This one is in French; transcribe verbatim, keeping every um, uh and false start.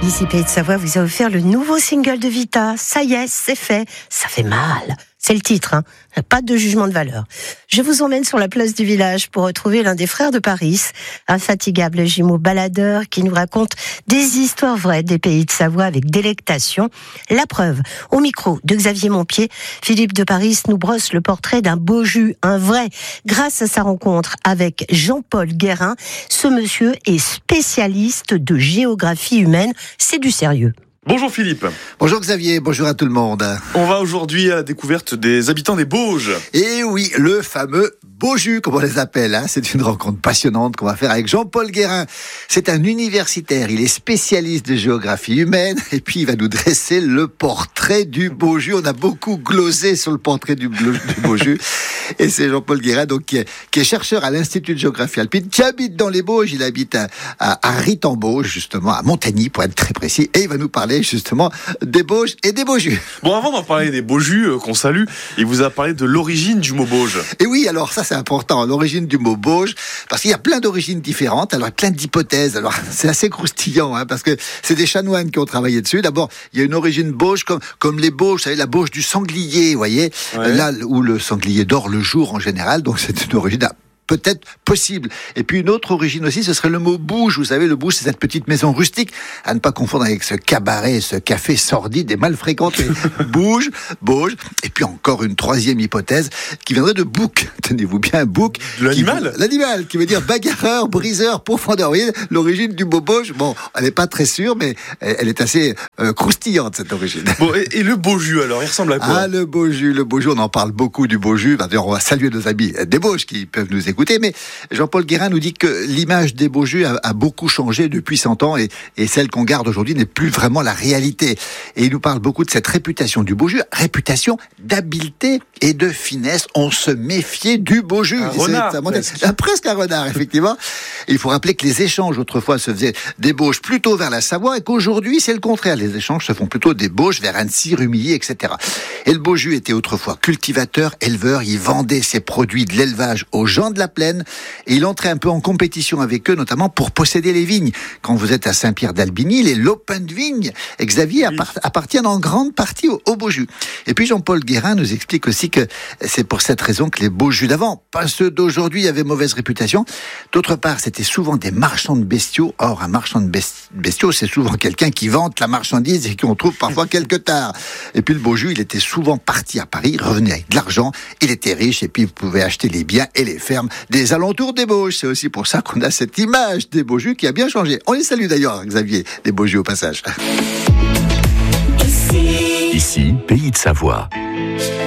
Ici Pays de Savoie vous a offert le nouveau single de Vita. Ça y est, c'est fait. Ça fait mal. C'est le titre, hein. Pas de jugement de valeur. Je vous emmène sur la place du village pour retrouver l'un des frères de Paris, infatigable jumeau baladeur qui nous raconte des histoires vraies des Pays de Savoie avec délectation. La preuve, au micro de Xavier Montpied, Philippe de Paris nous brosse le portrait d'un beau jus, un vrai. Grâce à sa rencontre avec Jean-Paul Guérin, ce monsieur est spécialiste de géographie humaine. C'est du sérieux. Bonjour Philippe. Bonjour Xavier, bonjour à tout le monde. On va aujourd'hui à la découverte des habitants des Bauges. Et oui, le fameux Beaujus, comme on les appelle. Hein. C'est une rencontre passionnante qu'on va faire avec Jean-Paul Guérin. C'est un universitaire, il est spécialiste de géographie humaine et puis il va nous dresser le portrait du Beaujus. On a beaucoup glosé sur le portrait du, du Beaujus. Et c'est Jean-Paul Guérin, donc, qui est, qui est chercheur à l'Institut de géographie alpine, qui habite dans les Bauges. Il habite à, à, à Rit-en-Bauge, justement, à Montagny, pour être très précis. Et il va nous parler justement des Bauges et des Beaujus. Bon, avant d'en parler des Beaujus, euh, qu'on salue, il vous a parlé de l'origine du mot Bauge. Et oui, alors ça c'est important, l'origine du mot Bauge, parce qu'il y a plein d'origines différentes, alors il y a plein d'hypothèses. Alors c'est assez croustillant, hein, parce que c'est des chanoines qui ont travaillé dessus. D'abord, il y a une origine Bauge comme, comme les Bauges, vous savez, la Bauge du sanglier, vous voyez, ouais. Là où le sanglier dort le jour en général, donc c'est une origine peut-être possible. Et puis une autre origine aussi, ce serait le mot bouge. Vous savez, le bouge, c'est cette petite maison rustique, à ne pas confondre avec ce cabaret, ce café sordide et mal fréquenté. Bouge, bauge. Et puis encore une troisième hypothèse qui viendrait de bouc. Tenez-vous bien, bouc. De l'animal. Qui, l'animal, qui veut dire bagarreur, briseur, profondeur. Vous voyez, l'origine du mot bauge, bon, elle n'est pas très sûre, mais elle est assez euh, croustillante, cette origine. Bon, et, et le Beaujus, alors, il ressemble à quoi? Ah, le Beaujus, le Beaujus, on en parle beaucoup du Beaujus. D'ailleurs, on va saluer nos amis des Bauges qui peuvent nous écouter. Écoutez, mais Jean-Paul Guérin nous dit que l'image des Beaujus a, a beaucoup changé depuis cent ans et, et celle qu'on garde aujourd'hui n'est plus vraiment la réalité. Et il nous parle beaucoup de cette réputation du Beaujus, réputation d'habileté et de finesse. On se méfiait du Beaujus. Un renard, ça, presque. Ah, presque un renard, effectivement. Et il faut rappeler que les échanges autrefois se faisaient des Bauges plutôt vers la Savoie et qu'aujourd'hui c'est le contraire. Les échanges se font plutôt des Bauges vers Annecy, Rumilly, et cetera. Et le Beaujus était autrefois cultivateur, éleveur. Il vendait ses produits de l'élevage aux gens de la plaine et il entrait un peu en compétition avec eux, notamment pour posséder les vignes. Quand vous êtes à Saint-Pierre-d'Albigny, les lopins de vigne, Xavier, oui, appartiennent en grande partie au, au Beaujus. Et puis Jean-Paul Guérin nous explique aussi que c'est pour cette raison que les Beaujus d'avant, pas ceux d'aujourd'hui, avaient mauvaise réputation. D'autre part, c'était souvent des marchands de bestiaux. Or, un marchand de bestiaux, c'est souvent quelqu'un qui vante la marchandise et qu'on trouve parfois quelque tard. Et puis le Beaujus, il était souvent parti à Paris, revenait avec de l'argent, il était riche et puis il pouvait acheter les biens et les fermes des alentours des Bauges. C'est aussi pour ça qu'on a cette image des Beaujus qui a bien changé. On les salue d'ailleurs, Xavier, des Beaujus au passage. Ici, Pays de Savoie.